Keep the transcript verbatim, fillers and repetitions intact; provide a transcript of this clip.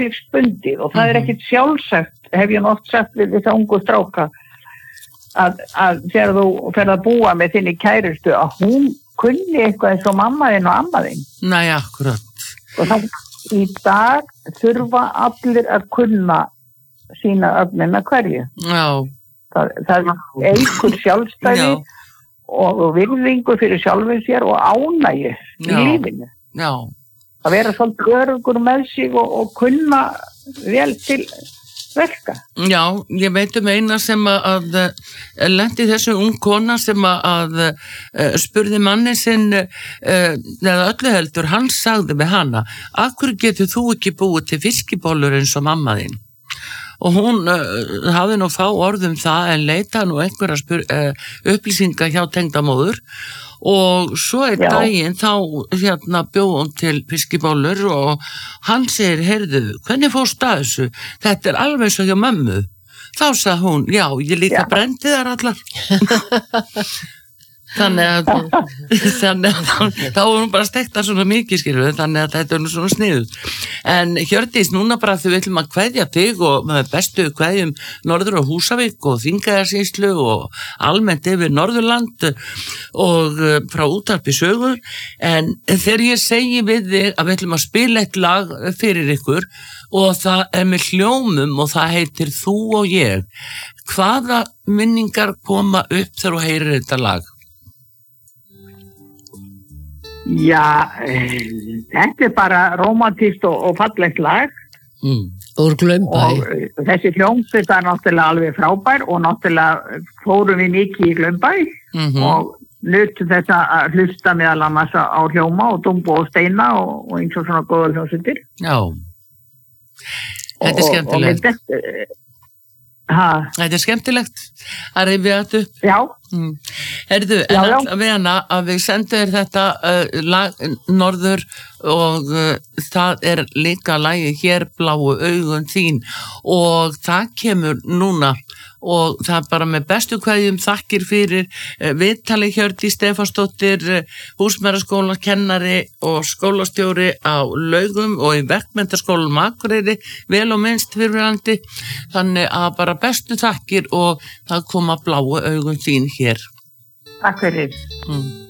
athyglisbundið og það er ekkit sjálfsagt, hef ég oft sagt við þessa ungu stráka, að, að þegar þú ferð að búa með þinni kærustu að hún kunni eitthvað eins og mamma þinn og amma þinn. Nei, akkurat. Og það í dag þurfa allir að kunna sína öfnina hverju. Já. Það, það eigur sjálfstæði og virðingu fyrir sjálfum sér og ánægju í lífinu. Já. Að vera svolítið öruggur með sig og, og kunna vel til verka. Já, ég veit um eina sem að, að lendi þessu ung kona sem að, að spurði manni sinn eða öllu heldur, hann sagði við hana, af hverju getur þú ekki búið til fiskibólur eins og mamma þín? Og hún uh, hafði nú fá orðum það en leita nú einhverja spyr, uh, upplýsinga hjá tengdamóður og svo er daginn þá hérna bjóð hún til fiskibólur og hann segir, heyrðu, hvernig fórst að þessu? Þetta er alveg svo hjá mömmu. Þá sagði hún, já, ég líka brendi þar allar. Þannig að, þannig að þá er hún bara stekta svona mikið skilur, þannig að þetta er nú svona sniðuð. En Hjördís, núna bara þau viljum að kveðja þig og með bestu kveðjum Norður og Húsavík og Þingeyjarsýslu og almennt yfir Norðurland og frá útvarpi sögur. En þegar ég segi við þig að við viljum að spila eitt lag fyrir ykkur og það er með hljómum og það heitir Þú og ég. Hvaða minningar koma upp þegar þú heyrir þetta lag? Já, þetta er bara romantískt og, og fallegt lag. Mm. Úr Glaumbæ. Og þessi hljómsveit er náttúrulega alveg frábær og náttúrulega fórum við mikið í Glaumbæ mm-hmm. og nutum þess að hlusta meðal annars á hljóma og Dumbo og Steina og, og eins og svona góða hljómsveitir. Já, þetta er skemmtilegt. Og, og þetta, ha. Þetta er skemmtilegt að rifja þetta upp. Já. Mm. Herðu, en já, já. Að við hana að við sendum þér þetta uh, lag, Norður og uh, það er líka lagið Hér bláu augun þín og það kemur núna og það er bara með bestu kveðjum þakkir fyrir uh, viðtali Hjördís Stefánsdóttir, uh, húsmæðraskóla kennari og skólastjóri á Laugum og í verkmenntaskólanum Akureyri, vel og minnst fyrrverandi, þannig að bara bestu þakkir og það koma bláu augun þín hér. Takk fyrir. Mm.